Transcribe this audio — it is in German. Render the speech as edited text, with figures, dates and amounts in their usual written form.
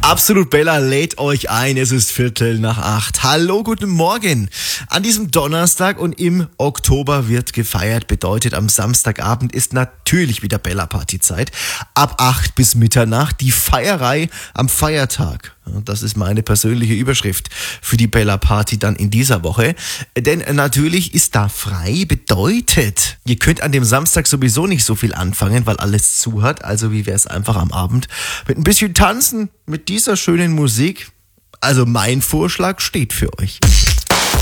Absolut Bella lädt euch ein, es ist 7:45. Hallo, guten Morgen. An diesem Donnerstag und im Oktober wird gefeiert, bedeutet am Samstagabend ist natürlich wieder Bella-Party-Zeit. Ab 8 bis Mitternacht die Feierei am Feiertag. Das ist meine persönliche Überschrift für die Bella-Party dann in dieser Woche. Denn natürlich ist da frei, bedeutet, ihr könnt an dem Samstag sowieso nicht so viel anfangen, weil alles zu hat. Also wie wäre es einfach am Abend mit ein bisschen Tanzen, mit dieser schönen Musik. Also mein Vorschlag steht für euch.